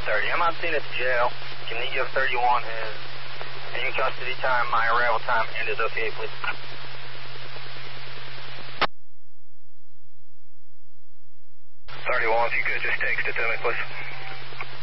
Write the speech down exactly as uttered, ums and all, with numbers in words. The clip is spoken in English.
thirty. I'm not seen at the jail. Can you give thirty-one his in custody time, my arrival time, and his O T A, please? thirty-one, if you could just text it to me, please.